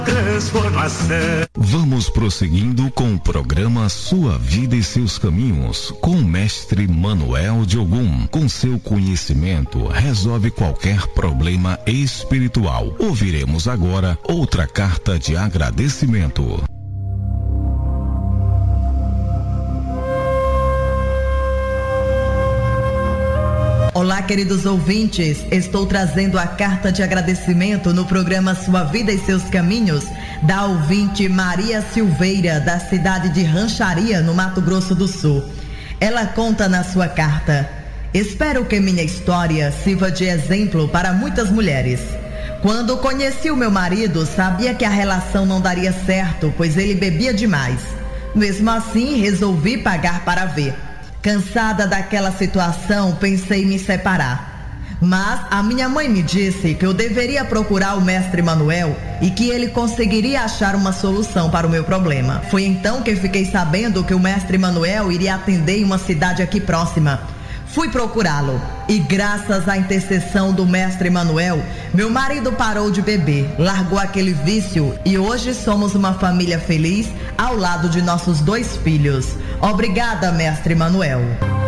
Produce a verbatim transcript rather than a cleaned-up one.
Transformação. Vamos prosseguindo com o programa Sua Vida e Seus Caminhos, com o mestre Manuel de Ogum. Com seu conhecimento, resolve qualquer problema espiritual. Ouviremos agora outra carta de agradecimento. Olá, queridos ouvintes, estou trazendo a carta de agradecimento no programa Sua Vida e Seus Caminhos, da ouvinte Maria Silveira, da cidade de Rancharia, no Mato Grosso do Sul. Ela conta na sua carta: espero que minha história sirva de exemplo para muitas mulheres. Quando conheci o meu marido, sabia que a relação não daria certo, pois ele bebia demais. Mesmo assim, resolvi pagar para ver. Cansada daquela situação, pensei em me separar. Mas a minha mãe me disse que eu deveria procurar o mestre Manuel e que ele conseguiria achar uma solução para o meu problema. Foi então que fiquei sabendo que o mestre Manuel iria atender em uma cidade aqui próxima. Fui procurá-lo e, graças à intercessão do mestre Manuel, meu marido parou de beber, largou aquele vício e hoje somos uma família feliz ao lado de nossos dois filhos. Obrigada, mestre Manuel.